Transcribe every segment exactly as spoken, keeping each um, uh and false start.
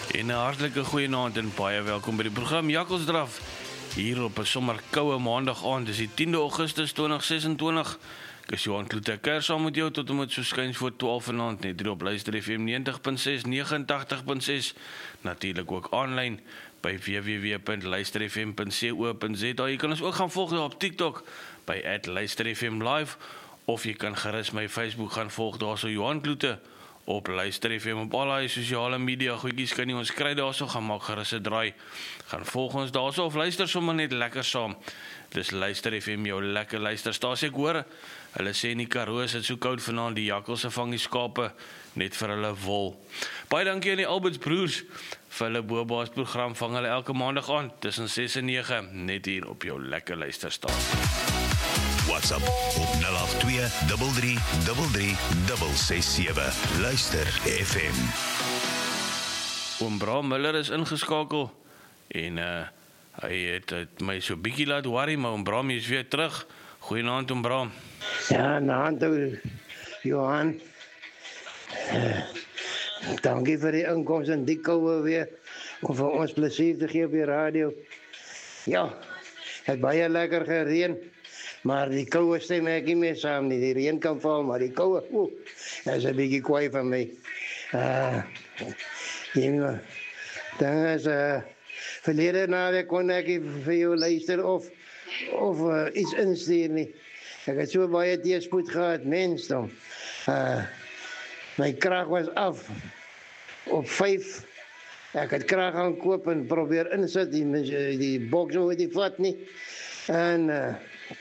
En 'n hartlike goeienaand en baie welkom by die program Jakkalsdraf. Hier op 'n sommer koue maandag aand, dis die tiende Augustus twintig ses en twintig. Ek is Johan Kloete, kuier saam met jou tot en met so skuins voor twaalf vanaand, net hier op Luister F M negentig punt ses, negenentagtig punt ses. Natuurlik ook aanlyn by w w w punt luister f m punt co punt z a. Jy kan ons ook gaan volg op TikTok by at luister f m live, of jy kan gerus my Facebook gaan volg, daar so Johan Kloete op Luister F M op al die sosiale media goedjies kan jy ons kry daarso, gaan maak gerus 'n draai. Gaan volg ons daarso of luister sommer net lekker saam. Dis Luister F M, jou lekker luisterstasie. Ek hoor hulle sê in die Karoo is dit so koud vanaand, die jakkalse vang die skape net vir hulle wol. Baie dankie aan die Alberts broers vir hulle bobaas program, vang hulle elke maandag aan tussen ses en nege net hier op jou lekker luisterstasie. WhatsApp op nul agt twee drie drie drie drie ses sewe. Luister F M. Oom Bram Miller is ingeskakel en uh, hy het, het my so bietjie laat worry, maar oom Bram is weer terug. Goeienaand oom Bram. Ja, naand ou Johan. Uh, dankie vir die inkomste en die koue weer om vir ons plesier te gee op die radio. Ja, het baie lekker gereën. Maar die koue stem ek nie meer saam nie. Die reën kan val, maar die koue, oeh, dat is een beetje kwaai van my. Uh, ja, dan is, uh, verlede naweek kon ek vir jou luister of, of uh, iets instuur nie. Ek het so baie teespoed gehad, mens dan. Uh, my krag was af op vyf. Ek het krag gaan koop en probeer insit, die, die box hoe die vat nie. En... Uh,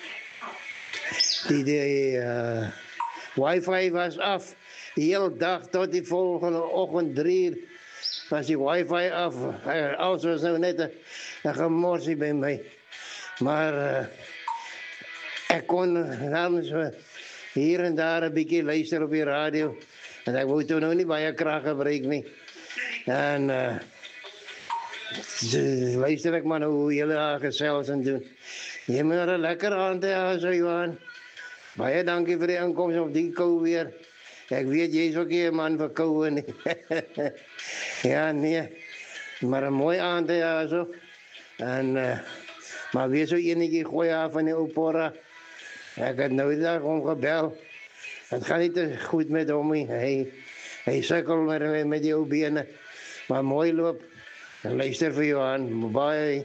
Die, die uh, wifi was af, die hele dag tot die volgende ochtend drie uur was die wifi af. Uh, alles was nou net een, een gemorsie bij mij. Maar uh, ik kon namens uh, hier en daar een beetje luisteren op die radio. En ik wou toen nog niet bij je kracht gebruiken. Nie. En uh, luister ik maar hoe jullie daar gezels en doen. Je moet er een lekker aan te hebben, zo Johan. Baie dankie vir die inkomste op die kou weer. Ek weet jy is ook nie 'n man vir koue nie. Ja, nee. Maar 'n mooi aand ja so. En uh, maar weer so enetjie gooi af van die ou porra. Ek het nou die dag hom gebel. Het gaan nie te goed met hom nie. Hy hy sukkel met met die ou bene. Maar mooi loop. En luister vir jou aan. Bye.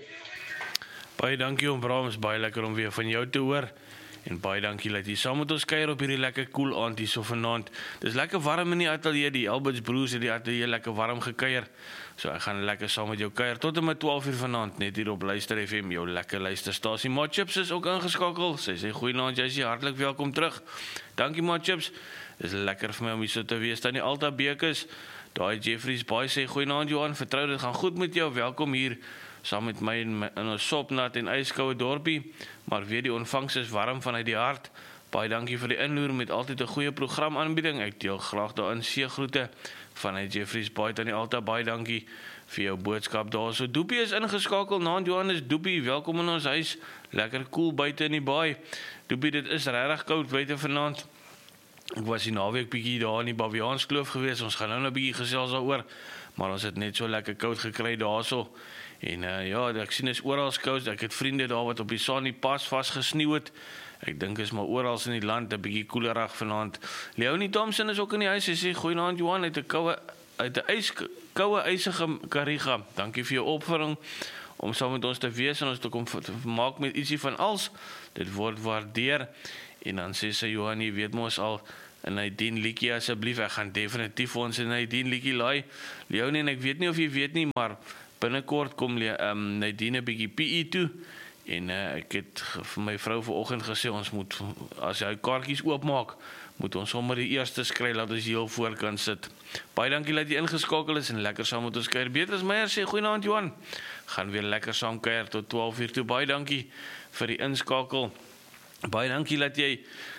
Baie dankie oom Bram, is baie lekker om weer van jou te hoor. En baie dankie dat jy saam met ons kuier op hierdie lekker koel aand hier so vanaand. Dis lekker warm in die ateljee, die Alberts broers het die ateljee lekker warm gekuier. So ek gaan lekker saam met jou kuier tot en met twaalf uur vanaand, net hier op Luister F M, jou lekker luisterstasie. Ma Chips is ook ingeskakel. Sy sê goeienaand, jy is hartlik welkom terug. Dankie Ma Chips. Dis lekker vir my om hier so te wees. Dan die Alta Bekes, daai Jeffries Baai sê goeienaand Johan, vertrou dit gaan goed met jou. Welkom hier saam met my in, my, in ons sopnat en yskoue dorpie, maar weer die ontvangs is warm vanuit die hart. Baie dankie vir die inloer met altyd 'n goeie programaanbieding. Ek deel graag daarin seëgroete vanuit Jeffries Baai aan die Alta. Baie dankie vir jou boodskap daar. So Doopie is ingeskakel. Naand Johannes Doopie, welkom in ons huis. Lekker koel buite in die baai. Doopie, dit is regtig koud buite vanaand. Ek was die naweek bietjie daar in die Baviaanskloof gewees. Ons gaan nou 'n bietjie gesels daaroor, maar ons het net so lekker koud gekry daarso. En uh, ja, ek sien is oral koud. Ek het vriende daar wat op die Sani Pas vasgesneeu het. Ek dink is maar oral in die land 'n bietjie koelerig vanaand. Leonie Thompson is ook in die huis. Sy sê goeienaand Johan, uit 'n koue uit 'n ys koue ysige Kariga. Dankie vir jou opvoering om saam met ons te wees en ons te kom maak met ietsie van als. Dit word waardeer. En dan sê sy Johan, jy weet mos al en Nadine Liedjie asseblief. Ek gaan definitief vir ons 'n Nadine Liedjie laai. Leonie, en ek weet nie of jy weet nie, maar binnekort kom um, Nadine 'n bietjie P E toe en uh, ek het vir my vrou vanoggend gesê ons moet as jy kaartjies oopmaak, moet ons sommer die eerste skry laat ons heel voor kan sit. Baie dankie dat jy ingeskakel is en lekker saam met ons kuier. Beatrice Meyer sê goeienaand Johan. Gaan weer lekker saam kuier tot twaalf uur toe. Baie dankie vir die inskakel. Baie dankie dat jy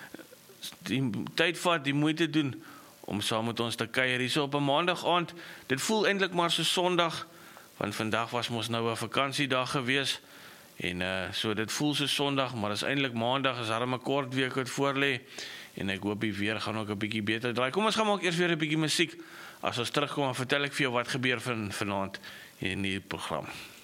die tyd vat, die moeite doen om saam met ons te kuier hier so op 'n maandag aand. Dit voel eintlik maar so Sondag, want vandag was mos nou 'n vakansiedag gewees en uh, so dit voel so Sondag, maar is eintlik Maandag, is daar 'n kort week wat voor lê en ek hoop die weer gaan ook 'n bietjie beter draai. Kom ons gaan maak eers weer 'n bietjie musiek As ons terugkom, dan vertel ek vir jou wat gebeur van vanaand hier in die program.